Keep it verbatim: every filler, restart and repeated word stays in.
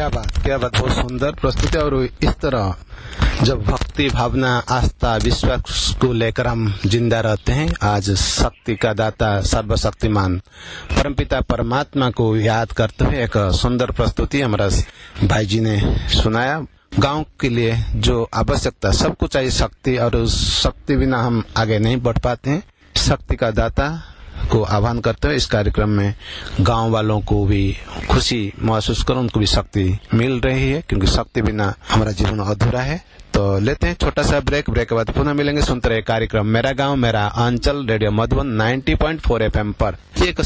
क्या बात क्या बात, बहुत सुंदर प्रस्तुति। और इस तरह जब भक्ति भावना आस्था विश्वास को लेकर हम जिंदा रहते हैं, आज शक्ति का दाता सर्वशक्तिमान परमपिता परमात्मा को याद करते हुए एक सुंदर प्रस्तुति हमारा भाई जी ने सुनाया। गांव के लिए जो आवश्यकता सबको चाहिए शक्ति, और उस शक्ति बिना हम आगे नहीं बढ़ पाते हैं। शक्ति का दाता को आह्वान करते हुए इस कार्यक्रम में गांव वालों को भी खुशी महसूस कर उनको भी शक्ति मिल रही है, क्योंकि शक्ति बिना हमारा जीवन अधूरा है। तो लेते हैं छोटा सा ब्रेक। ब्रेक के बाद पुनः मिलेंगे। सुनते रहे कार्यक्रम मेरा गांव मेरा अंचल, रेडियो मधुबन नब्बे पॉइंट चार एफ एम पर। एक